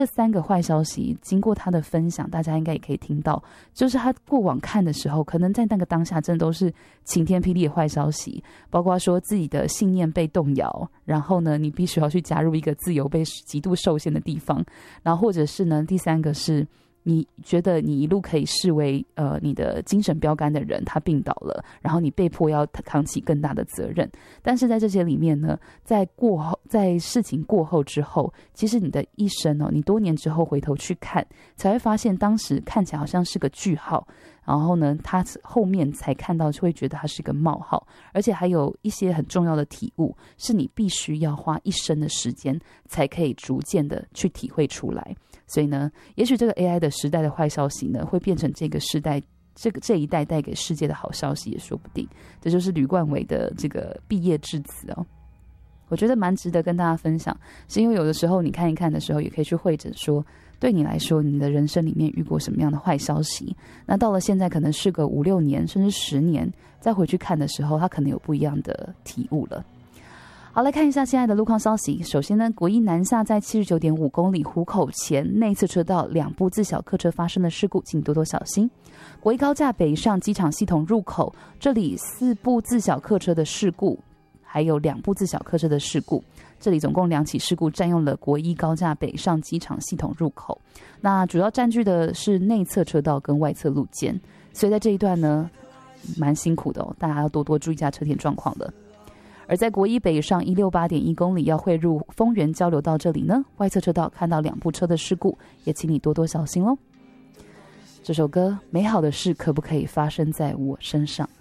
这3个坏消息经过他的分享，大家应该也可以听到，就是他过往看的时候，可能在那个当下真的都是晴天霹雳的坏消息，包括说自己的信念被动摇，然后呢你必须要去加入一个自由被极度受限的地方，然后或者是呢第3个是你觉得你一路可以视为你的精神标杆的人他病倒了，然后你被迫要扛起更大的责任。但是在这些里面呢，在事情过后之后，其实你的一生你多年之后回头去看，才会发现当时看起来好像是个句号，然后呢他后面才看到就会觉得它是个冒号，而且还有一些很重要的体悟是你必须要花一生的时间才可以逐渐的去体会出来。所以呢，也许这个 AI 的时代的坏消息呢，会变成这个时代这一代带给世界的好消息也说不定。这就是吕冠伟的这个毕业致辞我觉得蛮值得跟大家分享，是因为有的时候你看一看的时候，也可以去会诊说，对你来说你的人生里面遇过什么样的坏消息，那到了现在可能是个5、6年甚至10年再回去看的时候，它可能有不一样的体悟了。好，来看一下现在的路况消息。首先呢，国一南下在79.5公里湖口前内侧车道2部自小客车发生的事故，请多多小心。国一高架北上机场系统入口，这里4部自小客车的事故，还有2部自小客车的事故，这里总共2起事故占用了国一高架北上机场系统入口，那主要占据的是内侧车道跟外侧路肩，所以在这一段呢蛮辛苦的大家要多多注意一下车田状况了。而在国一北上168.1公里要汇入丰原交流道这里呢，外侧车道看到2部车的事故，也请你多多小心咯。这首歌《美好的事可不可以发生在我身上》。